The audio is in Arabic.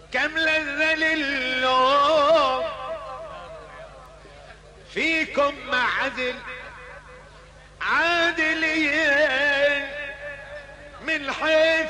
كم لذة للوم فيكم مع عادلين من حيث